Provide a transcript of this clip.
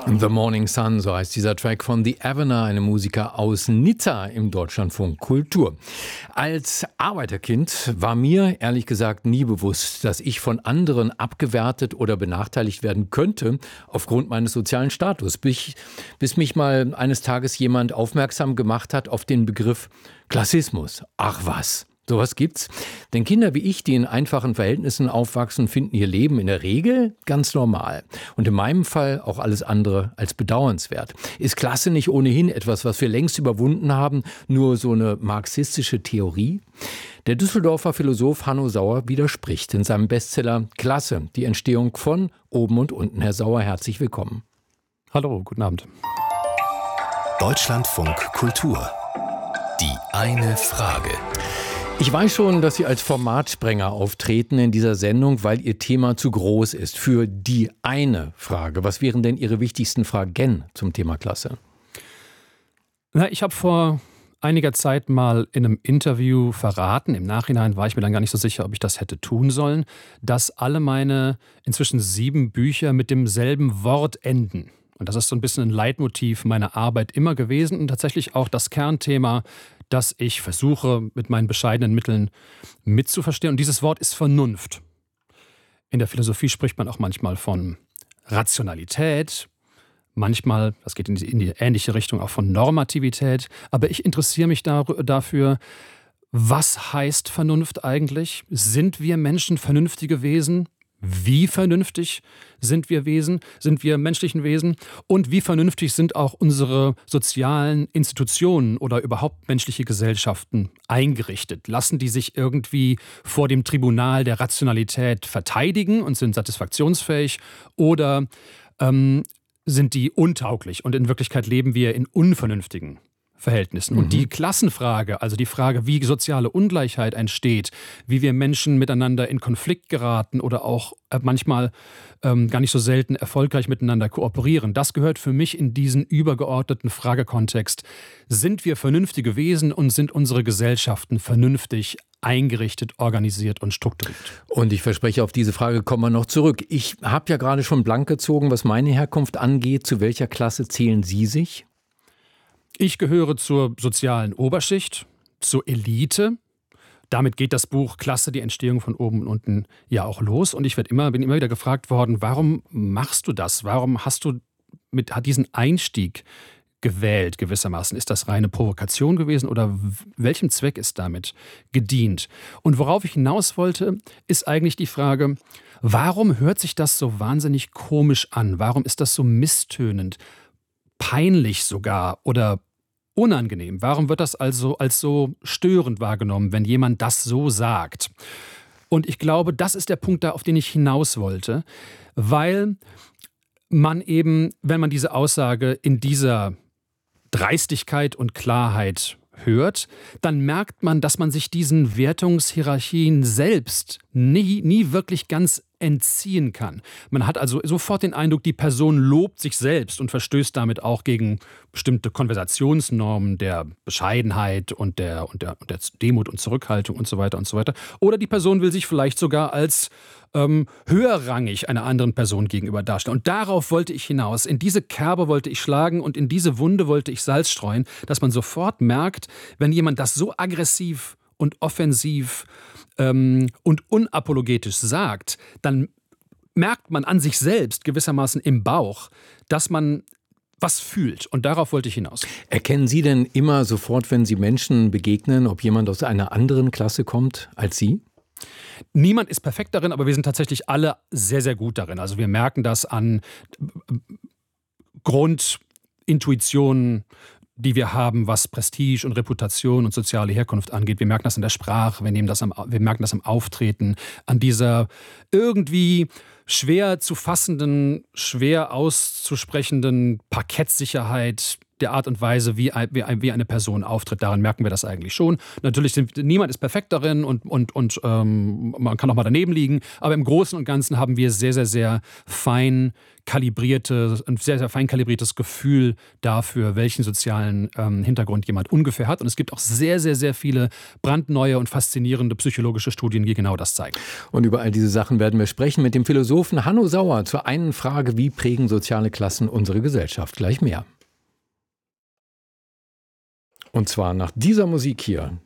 The Morning Sun, so heißt dieser Track von The Avener, einem Musiker aus Nizza im Deutschlandfunk Kultur. Als Arbeiterkind war mir ehrlich gesagt nie bewusst, dass ich von anderen abgewertet oder benachteiligt werden könnte aufgrund meines sozialen Status, bis mich mal eines Tages jemand aufmerksam gemacht hat auf den Begriff Klassismus. Ach was! Sowas gibt's. Denn Kinder wie ich, die in einfachen Verhältnissen aufwachsen, finden ihr Leben in der Regel ganz normal. Und in meinem Fall auch alles andere als bedauernswert. Ist Klasse nicht ohnehin etwas, was wir längst überwunden haben, nur so eine marxistische Theorie? Der Düsseldorfer Philosoph Hanno Sauer widerspricht in seinem Bestseller Klasse, die Entstehung von Oben und Unten. Herr Sauer, herzlich willkommen. Hallo, guten Abend. Deutschlandfunk Kultur. Die eine Frage. Ich weiß schon, dass Sie als Formatsprenger auftreten in dieser Sendung, weil Ihr Thema zu groß ist für die eine Frage. Was wären denn Ihre wichtigsten Fragen zum Thema Klasse? Ich habe vor einiger Zeit mal in einem Interview verraten, im Nachhinein war ich mir dann gar nicht so sicher, ob ich das hätte tun sollen, dass alle meine inzwischen 7 Bücher mit demselben Wort enden. Und das ist so ein bisschen ein Leitmotiv meiner Arbeit immer gewesen und tatsächlich auch das Kernthema, das ich versuche, mit meinen bescheidenen Mitteln mitzuverstehen. Und dieses Wort ist Vernunft. In der Philosophie spricht man auch manchmal von Rationalität, manchmal, das geht in die ähnliche Richtung, auch von Normativität. Aber ich interessiere mich dafür, was heißt Vernunft eigentlich? Sind wir Menschen vernünftige Wesen? Wie vernünftig sind wir menschlichen Wesen? Und wie vernünftig sind auch unsere sozialen Institutionen oder überhaupt menschliche Gesellschaften eingerichtet? Lassen die sich irgendwie vor dem Tribunal der Rationalität verteidigen und sind satisfaktionsfähig? Oder sind die untauglich und in Wirklichkeit leben wir in unvernünftigen Verhältnissen? Und die Klassenfrage, also die Frage, wie soziale Ungleichheit entsteht, wie wir Menschen miteinander in Konflikt geraten oder auch manchmal gar nicht so selten erfolgreich miteinander kooperieren, das gehört für mich in diesen übergeordneten Fragekontext. Sind wir vernünftige Wesen und sind unsere Gesellschaften vernünftig eingerichtet, organisiert und strukturiert? Und ich verspreche, auf diese Frage kommen wir noch zurück. Ich habe ja gerade schon blank gezogen, was meine Herkunft angeht. Zu welcher Klasse zählen Sie sich? Ich gehöre zur sozialen Oberschicht, zur Elite. Damit geht das Buch Klasse, die Entstehung von Oben und Unten ja auch los. Und ich bin immer wieder gefragt worden, warum machst du das? Warum hast du diesen Einstieg gewählt gewissermaßen? Ist das reine Provokation gewesen oder welchem Zweck ist damit gedient? Und worauf ich hinaus wollte, ist eigentlich die Frage, warum hört sich das so wahnsinnig komisch an? Warum ist das so misstönend? Peinlich sogar oder unangenehm. Warum wird das also als so störend wahrgenommen, wenn jemand das so sagt? Und ich glaube, das ist der Punkt, auf den ich hinaus wollte, weil man eben, wenn man diese Aussage in dieser Dreistigkeit und Klarheit hört, dann merkt man, dass man sich diesen Wertungshierarchien selbst nie wirklich ganz entziehen kann. Man hat also sofort den Eindruck, die Person lobt sich selbst und verstößt damit auch gegen bestimmte Konversationsnormen der Bescheidenheit und der Demut und Zurückhaltung und so weiter und so weiter. Oder die Person will sich vielleicht sogar als höherrangig einer anderen Person gegenüber darstellen. Und darauf wollte ich hinaus. In diese Kerbe wollte ich schlagen und in diese Wunde wollte ich Salz streuen, dass man sofort merkt, wenn jemand das so aggressiv und offensiv und unapologetisch sagt, dann merkt man an sich selbst gewissermaßen im Bauch, dass man was fühlt. Und darauf wollte ich hinaus. Erkennen Sie denn immer sofort, wenn Sie Menschen begegnen, ob jemand aus einer anderen Klasse kommt als Sie? Niemand ist perfekt darin, aber wir sind tatsächlich alle sehr, sehr gut darin. Also wir merken das an Grundintuitionen, die wir haben, was Prestige und Reputation und soziale Herkunft angeht. Wir merken das in der Sprache, wir merken das am Auftreten, an dieser irgendwie schwer zu fassenden, schwer auszusprechenden Parkettsicherheit, der Art und Weise, wie eine Person auftritt. Daran merken wir das eigentlich schon. Natürlich, niemand ist perfekt darin und man kann auch mal daneben liegen. Aber im Großen und Ganzen haben wir sehr, sehr, sehr ein sehr, sehr fein kalibriertes Gefühl dafür, welchen sozialen Hintergrund jemand ungefähr hat. Und es gibt auch sehr, sehr, sehr viele brandneue und faszinierende psychologische Studien, die genau das zeigen. Und über all diese Sachen werden wir sprechen mit dem Philosophen Hanno Sauer zur einen Frage: Wie prägen soziale Klassen unsere Gesellschaft? Gleich mehr. Und zwar nach dieser Musik hier.